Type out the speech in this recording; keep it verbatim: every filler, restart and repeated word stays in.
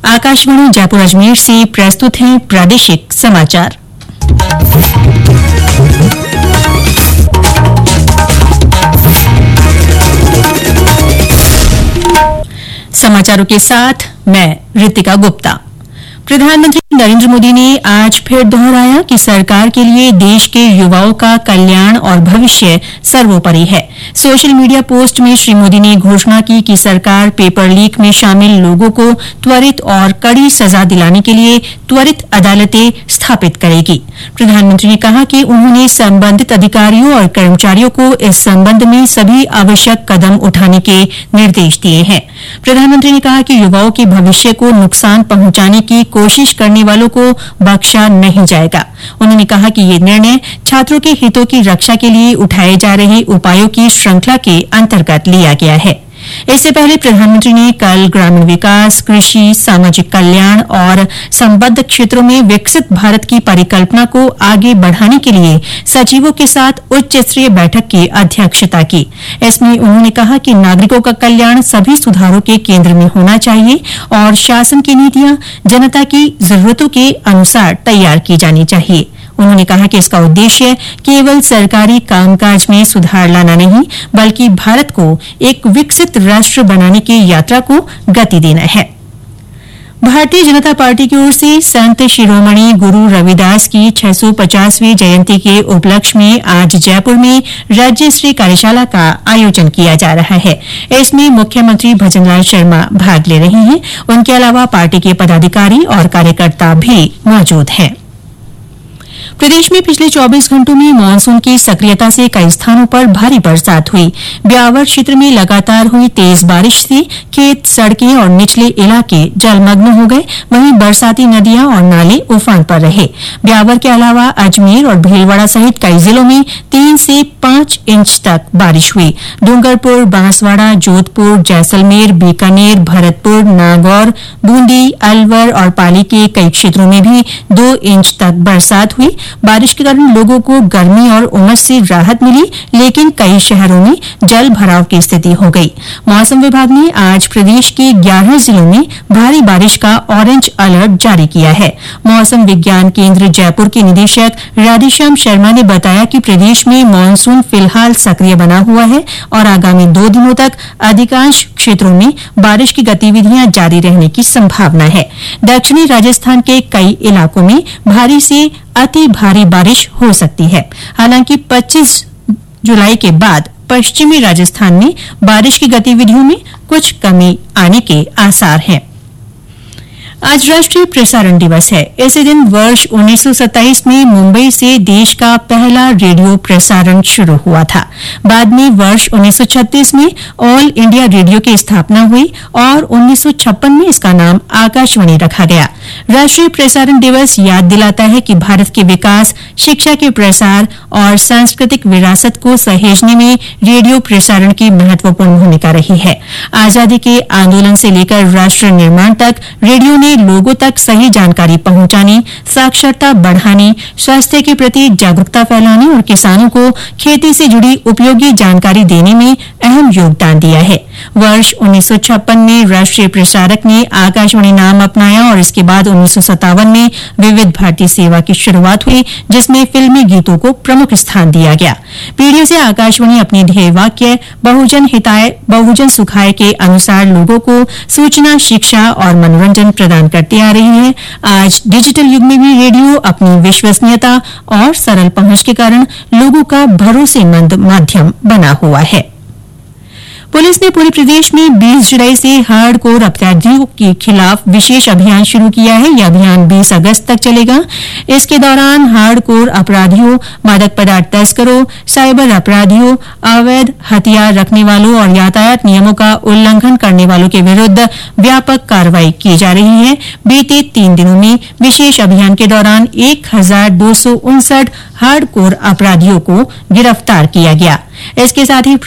आकाशवाणी जयपुर अजमेर से प्रस्तुत हैं प्रादेशिक समाचार। समाचारों के साथ मैं रितिका गुप्ता। प्रधानमंत्री नरेंद्र मोदी ने आज फिर दोहराया कि सरकार के लिए देश के युवाओं का कल्याण और भविष्य सर्वोपरि है। सोशल मीडिया पोस्ट में श्री मोदी ने घोषणा की कि सरकार पेपर लीक में शामिल लोगों को त्वरित और कड़ी सजा दिलाने के लिए त्वरित अदालतें स्थापित करेगी। प्रधानमंत्री ने कहा कि उन्होंने संबंधित अधिकारियों और कर्मचारियों को इस संबंध में सभी आवश्यक कदम उठाने के निर्देश दिए हैं। प्रधानमंत्री ने कहा कि युवाओं के भविष्य को नुकसान पहुंचाने की कोशिश करने वालों को बख्शा नहीं जाएगा। उन्होंने कहा कि ये निर्णय छात्रों के हितों की रक्षा के लिए उठाए जा रहे उपायों की श्रृंखला के अंतर्गत लिया गया है। इससे पहले प्रधानमंत्री ने कल ग्रामीण विकास, कृषि, सामाजिक कल्याण और संबद्ध क्षेत्रों में विकसित भारत की परिकल्पना को आगे बढ़ाने के लिए सचिवों के साथ उच्च स्तरीय बैठक की अध्यक्षता की। इसमें उन्होंने कहा कि नागरिकों का कल्याण सभी सुधारों के केंद्र में होना चाहिए और शासन की नीतियां जनता की जरूरतों के अनुसार तैयार की जानी चाहिए। उन्होंने कहा कि इसका उद्देश्य केवल सरकारी कामकाज में सुधार लाना नहीं, बल्कि भारत को एक विकसित राष्ट्र बनाने की यात्रा को गति देना है। भारतीय जनता पार्टी की ओर से संत शिरोमणि गुरु रविदास की छह सौ पचासवीं जयंती के उपलक्ष्य में आज जयपुर में राज्य स्तरीय कार्यशाला का आयोजन किया जा रहा है। इसमें मुख्यमंत्री भजनलाल शर्मा भाग ले रहे हैं। उनके अलावा पार्टी के पदाधिकारी और कार्यकर्ता भी मौजूद हैं। प्रदेश में पिछले चौबीस घंटों में मानसून की सक्रियता से कई स्थानों पर भारी बरसात हुई। ब्यावर क्षेत्र में लगातार हुई तेज बारिश से खेत, सड़कें और निचले इलाके जलमग्न हो गए। वहीं बरसाती नदियां और नाले उफान पर रहे। ब्यावर के अलावा अजमेर और भीलवाड़ा सहित कई जिलों में तीन से पांच इंच तक बारिश हुई। डूंगरपुर, बांसवाड़ा, जोधपुर, जैसलमेर, बीकानेर, भरतपुर, नागौर, बूंदी, अलवर और पाली के कई क्षेत्रों में भी दो इंच तक बरसात हुई। बारिश के कारण लोगों को गर्मी और उमस से राहत मिली, लेकिन कई शहरों में जल भराव की स्थिति हो गई। मौसम विभाग ने आज प्रदेश के ग्यारह जिलों में भारी बारिश का ऑरेंज अलर्ट जारी किया है। मौसम विज्ञान केंद्र जयपुर के निदेशक राधेश्याम शर्मा ने बताया कि प्रदेश में मानसून फिलहाल सक्रिय बना हुआ है और आगामी दो दिनों तक अधिकांश क्षेत्रों में बारिश की गतिविधियां जारी रहने की संभावना है। दक्षिणी राजस्थान के कई इलाकों में भारी से अति भारी बारिश हो सकती है। हालांकि पच्चीस जुलाई के बाद पश्चिमी राजस्थान में बारिश की गतिविधियों में कुछ कमी आने के आसार हैं। आज राष्ट्रीय प्रसारण दिवस है। इसी दिन वर्ष उन्नीस सौ सत्ताईस में मुंबई से देश का पहला रेडियो प्रसारण शुरू हुआ था। बाद में वर्ष उन्नीस सौ छत्तीस में ऑल इंडिया रेडियो की स्थापना हुई और उन्नीस सौ छप्पन में इसका नाम आकाशवाणी रखा गया। राष्ट्रीय प्रसारण दिवस याद दिलाता है कि भारत के विकास, शिक्षा के प्रसार और सांस्कृतिक विरासत को सहेजने में रेडियो प्रसारण की महत्वपूर्ण भूमिका रही है। आजादी के आंदोलन से लेकर राष्ट्र निर्माण तक रेडियो ने लोगों तक सही जानकारी पहुंचाने, साक्षरता बढ़ाने, स्वास्थ्य के प्रति जागरूकता फैलाने और किसानों को खेती से जुड़ी उपयोगी जानकारी देने में अहम योगदान दिया है। वर्ष उन्नीस सौ छप्पन में राष्ट्रीय प्रसारक ने आकाशवाणी नाम अपनाया और इसके बाद उन्नीस सौ सत्तावन में विविध भारती सेवा की शुरुआत हुई, जिसमें फिल्मी गीतों को प्रमुख स्थान दिया गया। पीढ़ियों से आकाशवाणी अपने ध्येय वाक्य बहुजन हिताय बहुजन सुखाय के अनुसार लोगों को सूचना, शिक्षा और मनोरंजन प्रदान करती आ रही है। आज डिजिटल युग में भी रेडियो अपनी विश्वसनीयता और सरल पहुंच के कारण लोगों का भरोसेमंद माध्यम बना हुआ है। पुलिस ने पूरे प्रदेश में बीस जुलाई से हार्डकोर अपराधियों के खिलाफ विशेष अभियान शुरू किया है। यह अभियान बीस अगस्त तक चलेगा। इसके दौरान हार्डकोर अपराधियों, मादक पदार्थ तस्करों, साइबर अपराधियों, अवैध हथियार रखने वालों और यातायात नियमों का उल्लंघन करने वालों के विरुद्ध व्यापक कार्रवाई की जा रही है। बीते तीन दिनों में विशेष अभियान के दौरान एक हजार दो सौ उनसठ हार्डकोर अपराधियों को गिरफ्तार किया गया। इसके साथ ही